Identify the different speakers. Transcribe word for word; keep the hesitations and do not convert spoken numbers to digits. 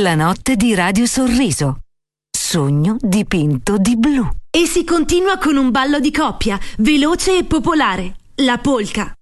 Speaker 1: La notte di Radio Sorriso. Sogno dipinto di blu.
Speaker 2: E si continua con un ballo di coppia, veloce e popolare, la polka.